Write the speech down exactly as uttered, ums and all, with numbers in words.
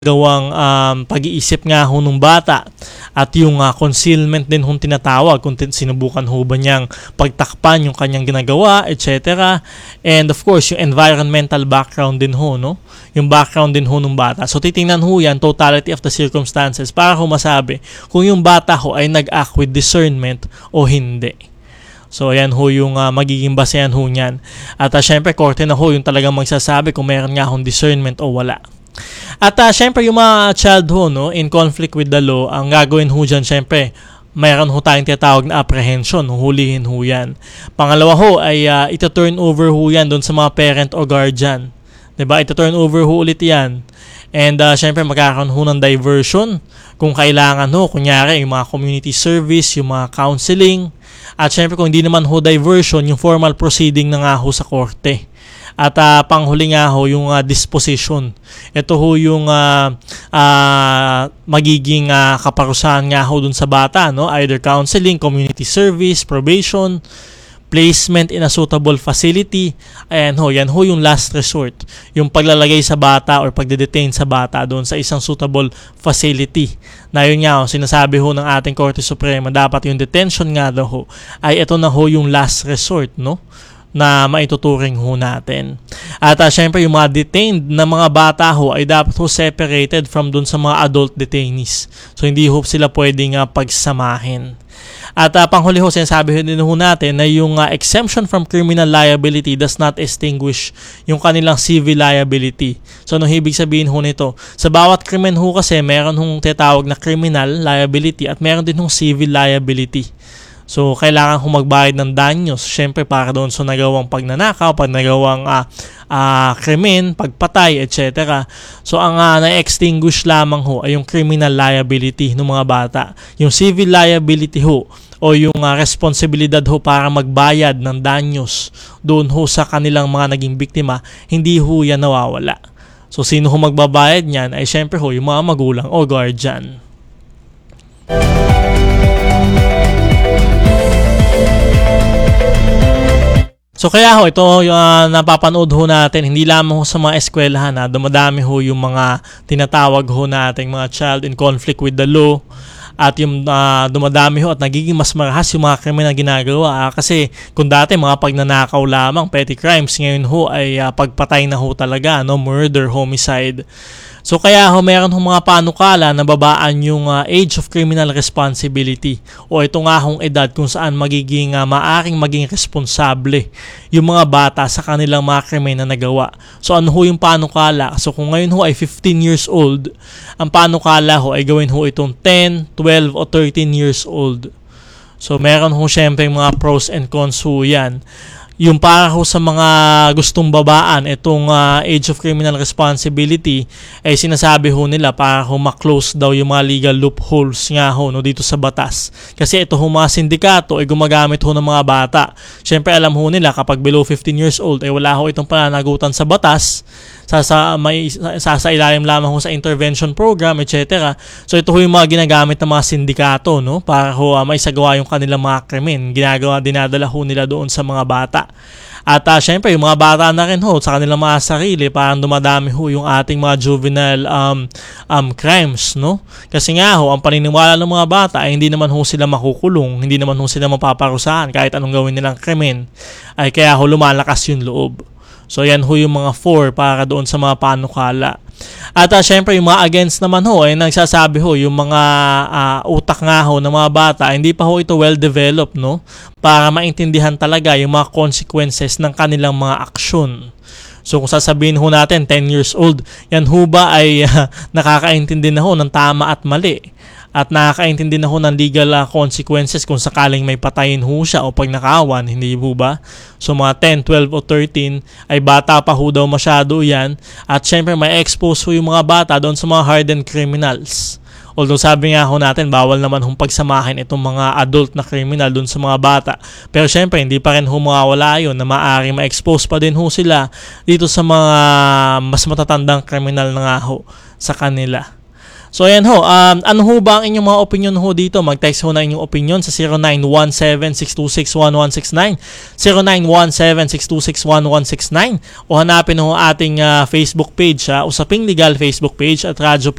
gawang um, pag-iisip nga ho ng bata at yung uh, concealment din hong tinatawag kung sinubukan ho ba niyang pagtakpan yung kanyang ginagawa, et cetera. And of course, yung environmental background din ho, no? Yung background din ho ng bata. So titingnan ho yan, totality of the circumstances para ho masabi kung yung bata ho ay nag-act with discernment o hindi. So, ayan ho yung uh, magiging basehan ho niyan. At uh, syempre, korte na ho yung talagang magsasabi kung meron nga hong discernment o wala. At uh, syempre, yung mga child ho, no, in conflict with the law, ang gagawin ho dyan, syempre, mayroon ho tayong tinatawag na apprehension, huhulihin ho yan. Pangalawa ho, ay uh, ito-turn over ho yan doon sa mga parent o guardian. Diba? Ito-turn over ho ulit yan. And uh, syempre, magkakaroon ho ng diversion kung kailangan ho, kunyari, yung mga community service, yung mga counseling. At syempre, kung hindi naman ho diversion, yung formal proceeding na nga ho sa korte. At uh, panghuli nga ho, yung uh, disposition. Ito ho yung uh, uh, magiging uh, kaparusahan nga ho dun sa bata, no? Either counseling, community service, probation, placement in a suitable facility. Ayan ho, yan ho yung last resort. Yung paglalagay sa bata or pagdedetain sa bata doon sa isang suitable facility. Na yun nga ho, sinasabi ho ng ating Korte Suprema, dapat yung detention nga daw ho, ay ito na ho yung last resort, no? Na maituturing ho natin. At uh, syempre yung mga detained na mga bata ho ay dapat ho separated from dun sa mga adult detainees. So hindi ho sila pwedeng uh, pagsamahin. At uh, panghuli ho, sinasabi din ho natin na yung uh, exemption from criminal liability does not extinguish yung kanilang civil liability. So anong ibig sabihin ho nito? Sa bawat krimen ho kasi meron hong tinatawag na criminal liability at meron din hong civil liability. So, kailangan kong magbayad ng danyos, syempre para doon sa nagawang pagnanakaw, pag nagawang uh, uh, krimen, pagpatay, et cetera. So, ang uh, na-extinguish lamang ho ay yung criminal liability ng mga bata. Yung civil liability ho o yung uh, responsibilidad ho para magbayad ng danyos doon ho sa kanilang mga naging biktima, hindi ho yan nawawala. So, sino ho magbabayad niyan ay syempre ho yung mga magulang o guardian. So kaya ho, ito yung uh, napapanood ho natin, hindi lamang ho sa mga eskwelahan, ha, dumadami ho yung mga tinatawag ho nating mga child in conflict with the law. At yung uh, dumadami ho at nagiging mas marahas yung mga krimen na ginagawa. Ah, kasi kung dati mga pagnanakaw lamang, petty crimes, ngayon ho ay uh, pagpatay na ho talaga, no? Murder, homicide. So kaya ho meron ho mga panukala na babaan yung uh, age of criminal responsibility o ito nga hong edad kung saan magiging uh, maaring maging responsable yung mga bata sa kanilang mga krimen na nagawa. So ano ho yung panukala? So kung ngayon ho ay fifteen years old, ang panukala ho ay gawin ho itong ten, twelve o thirteen years old. So meron ho syempre mga pros and cons ho yan. Yung para ho sa mga gustong babaan, itong uh, age of criminal responsibility, ay sinasabi ho nila para ho ma-close daw yung mga legal loopholes nga ho, no, dito sa batas. Kasi ito ho mga sindikato ay gumagamit ho ng mga bata. Siyempre alam ho nila kapag below fifteen years old ay wala ho itong pananagutan sa batas, sasa may sasailalim lamang ho sa intervention program, et cetera. So ito ho yung mga ginagamit ng mga sindikato, no, para ho uh, maisagawa yung kanilang mga krimen. Ginagawa, dinadala ho nila doon sa mga bata. At uh, syempre yung mga bata na rin ho sa kanilang mga sarili, parang dumadami ho yung ating mga juvenile um, um, crimes, no? Kasi nga ho, ang paniniwala ng mga bata ay hindi naman ho sila makukulong, hindi naman ho sila mapaparusahan kahit anong gawin nilang krimen, ay kaya ho lumalakas yung loob. So yan ho yung mga four para doon sa mga panukala. At uh, syempre yung mga against naman ho ay nagsasabi ho yung mga uh, utak nga ho ng mga bata hindi pa ho ito well developed, no, para maintindihan talaga yung mga consequences ng kanilang mga aksyon. So kung sasabihin ho natin ten years old, yan ho ba ay uh, nakakaintindi na ho ng tama at mali? At nakakaintindi na ho ng legal uh, consequences kung sakaling may patayin ho siya o pag nakawan, hindi ho ba? So mga ten, twelve o thirteen ay bata pa ho daw masyado yan. At syempre may expose ho yung mga bata doon sa mga hardened criminals. Although sabi nga ho natin, bawal naman hong pagsamahin itong mga adult na criminal doon sa mga bata. Pero syempre, hindi pa rin ho mawawala yun na maaaring ma-expose pa din ho sila dito sa mga mas matatandang criminal na nga ho sa kanila. So ayan ho, um, ano ho ba ang inyong mga opinion ho dito? Mag-text ho na inyong opinion sa zero nine one seven, six two six, one one six nine, zero nine one seven, six two six, one one six nine, o hanapin ho ating uh, Facebook page, uh, Usaping Legal Facebook page at Radyo